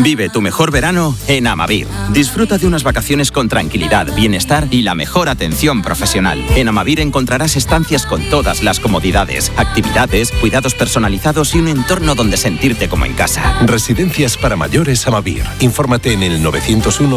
Vive tu mejor verano en Amavir. Disfruta de unas vacaciones con tranquilidad, bienestar y la mejor atención profesional. En Amavir encontrarás estancias con todas las comodidades, actividades, cuidados personalizados y un entorno donde sentirte como en casa. Residencias para mayores Amavir. Infórmate en el 901